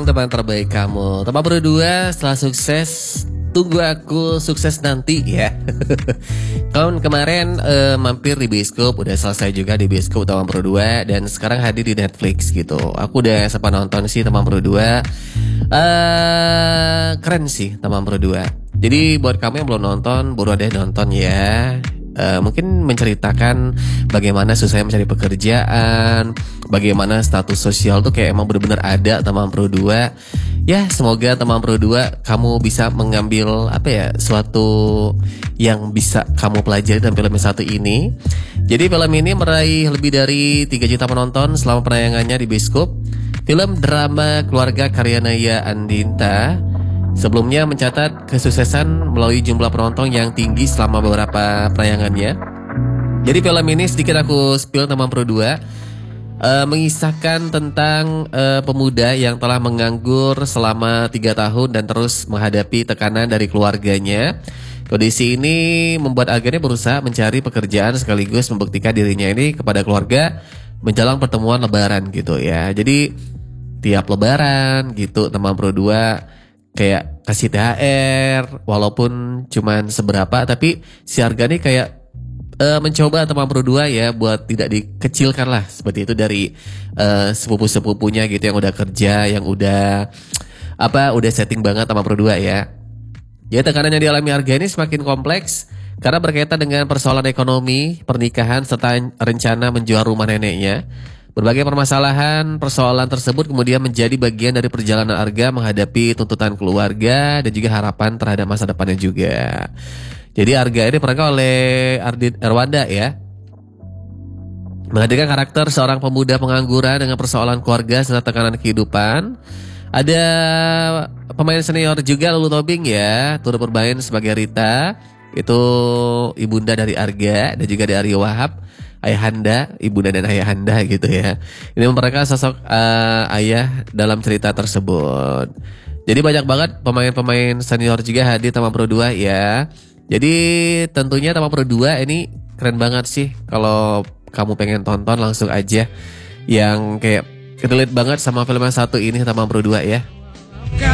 teman terbaik kamu. Teman berdua setelah sukses, tunggu aku sukses nanti ya. Kalau kemarin mampir di bioskop, udah selesai juga di bioskop teman berdua, dan sekarang hadir di Netflix gitu. Aku udah sempat nonton sih teman berdua. Keren sih teman berdua. Jadi buat kamu yang belum nonton, baru ada yang nonton ya. Mungkin menceritakan bagaimana susahnya mencari pekerjaan, bagaimana status sosial tuh kayak emang benar-benar ada teman pro 2. Ya semoga teman pro 2 kamu bisa mengambil suatu yang bisa kamu pelajari dalam film yang satu ini. Jadi film ini meraih lebih dari 3 juta penonton selama penayangannya di bioskop. Film drama keluarga karya Naya Andinta sebelumnya mencatat kesuksesan melalui jumlah penonton yang tinggi selama beberapa penayangannya. Jadi film ini sedikit aku spill teman pro 2, mengisahkan tentang pemuda yang telah menganggur selama 3 tahun dan terus menghadapi tekanan dari keluarganya. Kondisi ini membuat akhirnya berusaha mencari pekerjaan sekaligus membuktikan dirinya ini kepada keluarga menjelang pertemuan lebaran gitu ya. Jadi tiap lebaran gitu teman pro 2 kayak kasih THR walaupun cuman seberapa, tapi si harga nih kayak mencoba teman pro 2 ya buat tidak dikecilkan lah seperti itu dari sepupu-sepupunya gitu yang udah kerja, yang udah setting banget teman pro 2 ya. Jadi tekanan yang dialami harga ini semakin kompleks karena berkaitan dengan persoalan ekonomi, pernikahan serta rencana menjual rumah neneknya. Berbagai persoalan tersebut kemudian menjadi bagian dari perjalanan Arga menghadapi tuntutan keluarga dan juga harapan terhadap masa depannya juga. Jadi Arga ini perankan oleh Ardit Erwanda ya, menghadirkan karakter seorang pemuda pengangguran dengan persoalan keluarga serta tekanan kehidupan. Ada pemain senior juga Lulu Tobing ya, turut bermain sebagai Rita, itu ibunda dari Arga, dan juga dari Aryo Wahab, ayahanda, ibunda dan ayahanda gitu ya. Ini merupakan sosok ayah dalam cerita tersebut. Jadi banyak banget pemain-pemain senior juga hadir Taman Pro 2 ya. Jadi tentunya Taman Pro 2 ini keren banget sih. Kalau kamu pengen tonton langsung aja yang kayak relate banget sama film yang satu ini Taman Pro 2 ya.